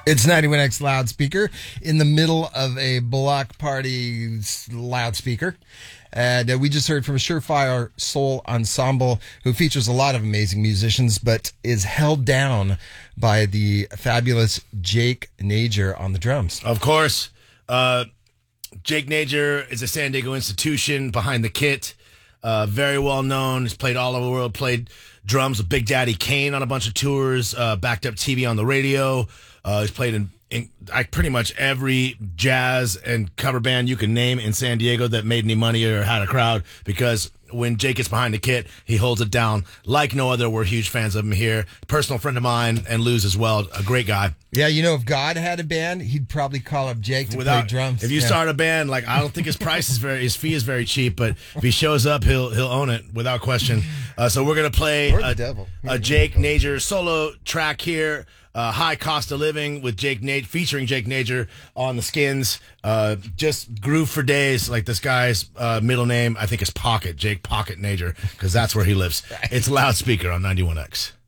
It's 91X loudspeaker in the middle of a block party loudspeaker. And we just heard from Surefire Soul Ensemble, who features a lot of amazing musicians, but is held down by the fabulous Jake Nager on the drums. Of course. Jake Nager is a San Diego institution behind the kit. Very well known. He's played all over the world, played drums with Big Daddy Kane on a bunch of tours, backed up TV on the radio. He's played in pretty much every jazz and cover band you can name in San Diego that made any money or had a crowd, because when Jake gets behind the kit, he holds it down like no other. We're huge fans of him here. Personal friend of mine, and Lou's as well. A great guy. Yeah, you know, if God had a band, he'd probably call up Jake to play drums. If you start a band, like, I don't think his fee is very cheap, but if he shows up, he'll own it without question. So we're gonna play a Jake Nager solo track here. High Cost of Living with featuring Jake Nager on the Skins. Just groove for days. Like, this guy's middle name, I think, is Pocket, Jake Pocket Nager, because that's where he lives. It's Loudspeaker on 91X.